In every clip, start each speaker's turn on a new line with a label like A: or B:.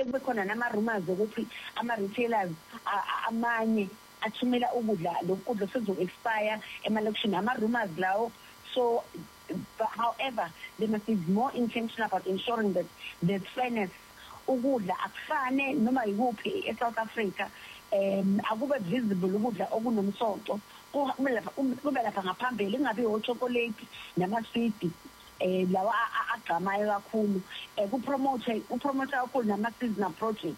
A: kuye kube khona nama-rumors ukuthi ama-retailers amanye athumela ukudla lokudla sezo-expire emalokishini ama-rumors lawo. So however they must be more intentional about ensuring that there's fairness. Ukudla akufane noma yikuphi eSouth Africa akube visible ukudla okunomsoco kube lapha ngaphambili ingabe ochocolate namaswidi lawa agqamayo kakhulu kupromote kakhulu nama-seasonal projects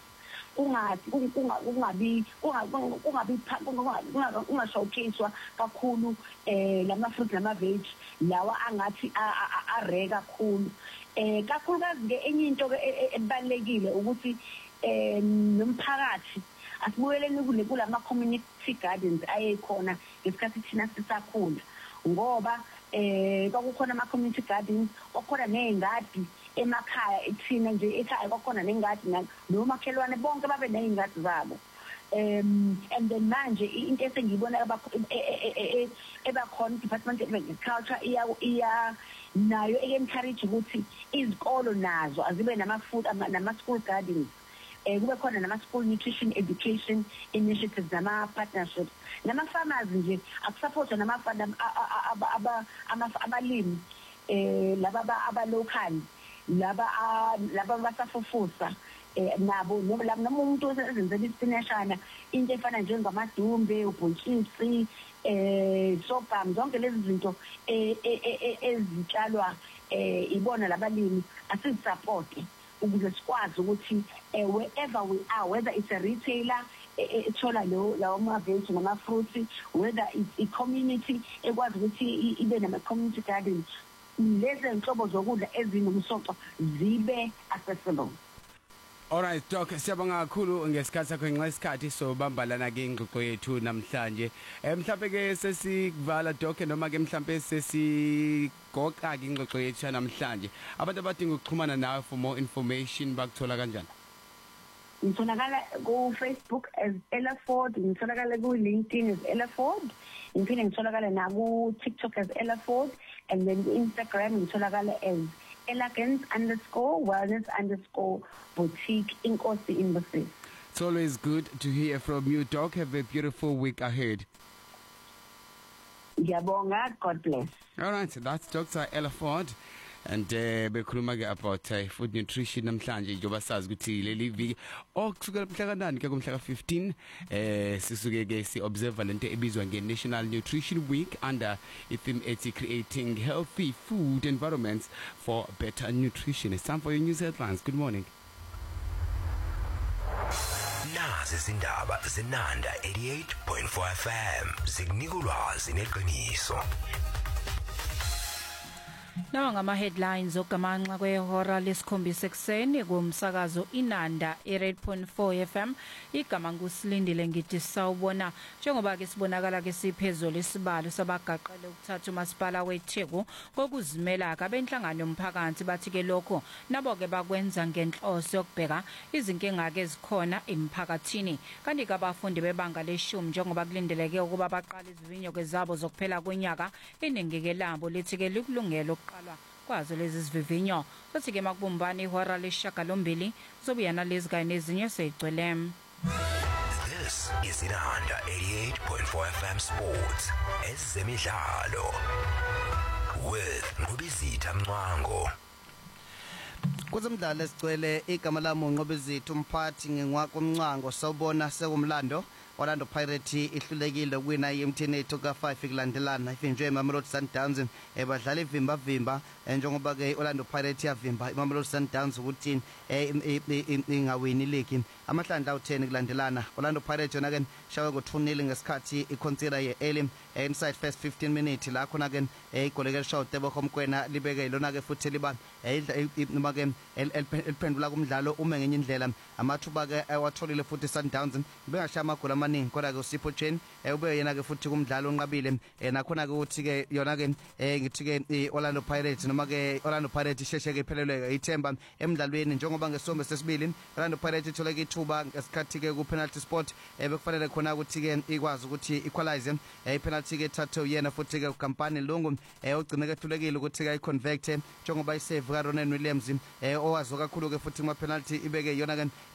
A: ungashowcasewa kakhulu lama-fruit nama-veg lawa angathi are kakhulu. Kakhulukazi ke enye into ebalekile ukuthi nomphakathi asibuyeleni kulama community gardens ayekhona ngesikhathi thina sisakhula ngoba kwakukhona ama community gardens kwakhona nezingadi emakhaya ethina nje ekhaya kwakhona nengadi nomakhelwane bonke babe nezingadi zabo. And then manje into esengiyibona ebakhona Department of Agriculture iya nayo encourage ukuthi izikolo nazo azibe nama-food nama-school gardens kube khona nama-school nutrition education initiatives nama-partnerships nama-farmers nje akusupportwe abalimi laba aba-local laba basafufusa nabo noma umuntu osenzela isineshana into efana njengamadumbe ubhontshisi sobham zonke lezi zinto ezitshalwa ibona labalimi asizisupport ukuze sikwazi ukuthi wherever we are, whether it's a retailer ethola lawo ma-veg nama-fruits, whether it's a community ekwazi ukuthi ibe nama-community gardens, lezi nhlobo zokudla ezinomsoco zibe accessible.
B: Alright Doc, siyabonga kakhulu ngesikhathi sakho ngenxa isikhathi sobambalana ke ingxoxo yethu namhlanje. Mhlawumbe ke sesikuvala Doc noma ke mhlawumbe sesigoqa ke ingxoxo yethu namhlanje. Abantu abadinga ukuxhumana nawe for more information bakuthola kanjani?
A: Ngitholakala ku Facebook as Ella Ford, ngitholakala ku LinkedIn as Ella Ford, ngiphinde ngitholakala na ku TikTok as Ella Ford, and then ku Instagram ngitholakala as elegance_wellness_boutique Inkosi Embassy.
B: It's always good to hear from you, Doc. Have a beautiful week ahead.
A: Ngiyabonga, God bless.
B: All right, so that's Dr. Ella Ford. And bekhuluma ke about food nutrition namhlanje njoba sazi ukuthi leli viki okusukela mhla kanani ke kumhla ka15 sisuke ke si observe lento ebizwa nge National Nutrition Week under i-theme ethi creating healthy food environments for better nutrition. It's time for your news headlines. Good morning.
C: Nazi izindaba zenanda 88.4 FM zikunika ulwazi neqiniso.
D: Nawa ngama headlines okamanxa kwehora lesikhombisa ekseni kumsakazo Inanda 88.4 FM. Igama ngusilindile ngithi sawubona njengoba ke sibonakala ke siphezulu isibalo sabagaqele ukuthatha umasipala weTheku kokuzimela kabenhlangano yomphakathi bathi ke lokho nabo ke bakwenza ngenhloso yokubheka izinkinga ke ezikhona emphakathini kanti abafundi bebanga leshumi njengoba kulindeleke ukuba baqale izivinyo zabo zokuphela konyaka iningeke lambo lithi ke likulungela qalwa kwazo lezi zivivinyo futhi ke makubumbani ihora lesishagalombili zobuyana lezi kanye nezinye seyigcwele.
C: This is Inanda 88.4 FM Sports ezemidlalo with Ngobizitha Mncwango.
E: Kwezemidlalo esigcwele igama lami uNqobizitha umphathi ngengwakomncango sawubona sekumlando Orlando Pirates ihlulekile kuwina iMTN ka 5 kulandelana ifinjwe Mamelodi Sundowns badlala ivimba njengoba ke Orlando Pirates yavimba iMamelodi Sundowns ukuthi ingawini league amahlandla u10 kulandelana. Orlando Pirates yona ke shawe ngo2-0 ngesikhathi iconsider ye-early inside first 15 minutes la khona ke igoleke lishaw Tebo Khomkwena libeke lona ke futhi liba noma ke eliphendula kumdlalo uma ngenye indlela amathuba ke awatholile futhi Sundowns bengashiya amagoli amaningi kodwa ke uSipho Chen ube yena ke futhi kumdlalo onqabile nakhona ke uthi ke yona ke ngithi ke Orlando Pirates noma ke Orlando Pirates isheshe ke iphelelwe ithemba emidlalweni njengoba ngesombe sesibili Orlando Pirates itholeke ithuba ngesikhathi ke ku penalty spot bekufanele khona ukuthi ke ikwazi ukuthi equalize penalty ke thathu yena futhi ke ukampani Lungu ugcine ke hlulekile ukuthi ke iconvert njengoba isave ka Ronan Williams owazo kakhulu ke futhi kuma penalty ibeke yona ke